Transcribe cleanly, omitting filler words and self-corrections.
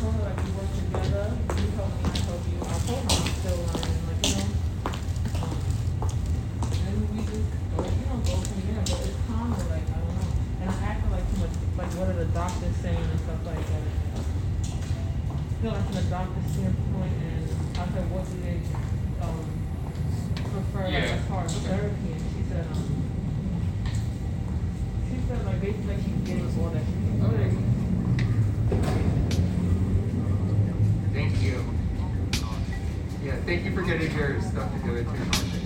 told her like we work together. You help me, I help you. I told her I'm still learning, like and we just go, go from there. But it's kind of like I don't know. And I asked her like too much, like what are the doctors saying and stuff like that. Like from the doctor's standpoint, and I said, what do they prefer like, as far as therapy? And she said like basically like she's getting all that she needs. Okay. Thank you. Yeah, thank you for getting your stuff together too.